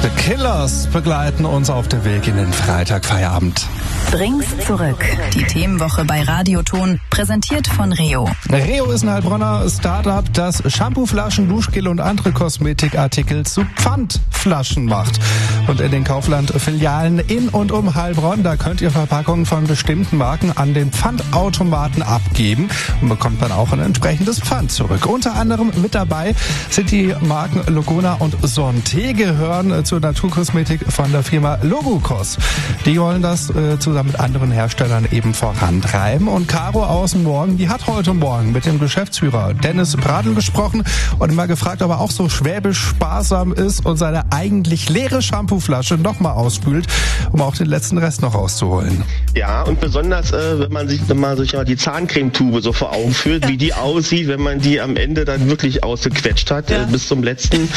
The Killers begleiten uns auf dem Weg in den Freitagfeierabend. Drinks zurück. Die Themenwoche bei Radioton, präsentiert von Reo. Reo ist ein Heilbronner Startup, das Shampooflaschen, Duschgel und andere Kosmetikartikel zu Pfandflaschen macht. Und in den Kaufland-Filialen in und um Heilbronn, da könnt ihr Verpackungen von bestimmten Marken an den Pfandautomaten abgeben und bekommt dann auch ein entsprechendes Pfand zurück. Unter anderem mit dabei sind die Marken Logona und Sonté, gehören zur Naturkosmetik von der Firma Logocos. Die wollen das zusammen mit anderen Herstellern eben vorantreiben. Und Caro aus dem Morgen, die hat heute Morgen mit dem Geschäftsführer Dennis Bradl gesprochen und mal gefragt, ob er auch so schwäbisch sparsam ist und seine eigentlich leere Shampooflasche nochmal ausspült, um auch den letzten Rest noch rauszuholen. Ja, und besonders, wenn man sich mal die Zahncremetube so vor Augen führt, wie die aussieht, wenn man die am Ende dann wirklich ausgequetscht hat, bis zum letzten.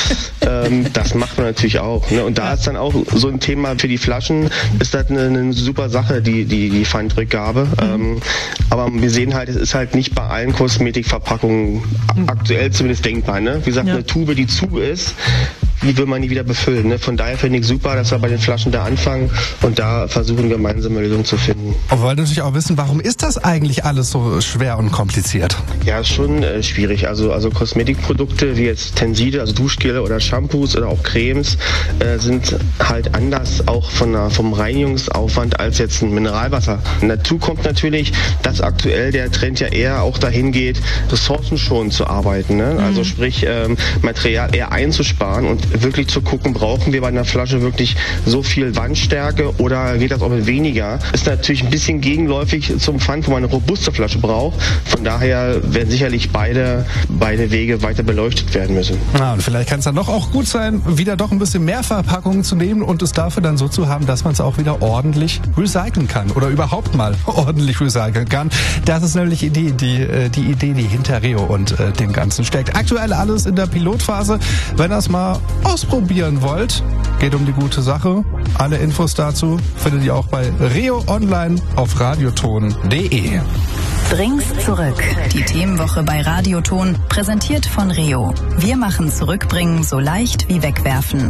Das macht man natürlich auch. Ne? Und da ist dann auch so ein Thema für die Flaschen, ist das eine super Sache, die Pfandrückgabe. Aber wir sehen halt, es ist halt nicht bei allen Kosmetikverpackungen aktuell zumindest denkbar. Ne? Wie gesagt, eine Tube, die zu ist, die will man nie wieder befüllen. Ne? Von daher finde ich super, dass wir bei den Flaschen da anfangen und da versuchen, gemeinsame Lösungen zu finden. Und wir wollen natürlich auch wissen, warum ist das eigentlich alles so schwer und kompliziert? Ja, ist schon schwierig. Also Kosmetikprodukte wie jetzt Tenside, also Duschgele oder Shampoos oder auch Cremes sind halt anders auch vom Reinigungsaufwand als jetzt ein Mineralwasser. Und dazu kommt natürlich, dass aktuell der Trend ja eher auch dahin geht, ressourcenschonend zu arbeiten. Ne? Also sprich, Material eher einzusparen und wirklich zu gucken, brauchen wir bei einer Flasche wirklich so viel Wandstärke oder geht das auch mit weniger? Ist natürlich ein bisschen gegenläufig zum Pfand, wo man eine robuste Flasche braucht. Von daher werden sicherlich beide Wege weiter beleuchtet werden müssen. Ja, und vielleicht kann es dann doch auch gut sein, wieder doch ein bisschen mehr Verpackungen zu nehmen und es dafür dann so zu haben, dass man es auch wieder ordentlich recyceln kann oder überhaupt mal ordentlich recyceln kann. Das ist nämlich die Idee, die hinter Reo und dem Ganzen steckt. Aktuell alles in der Pilotphase. Wenn ihr es mal ausprobieren wollt, geht um die gute Sache. Alle Infos dazu findet ihr auch bei Reo online auf radioton.de. Drinks zurück. Die Themenwoche bei Radioton, präsentiert von Reo. Wir machen Zurückbringen so leicht wie wegwerfen.